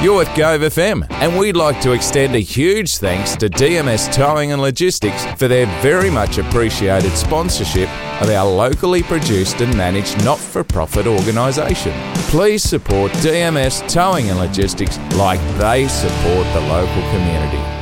You're with Gove FM, and we'd like to extend a huge thanks to DMS Towing and Logistics for their very much appreciated sponsorship of our locally produced and managed not-for-profit organisation. Please support DMS Towing and Logistics like they support the local community.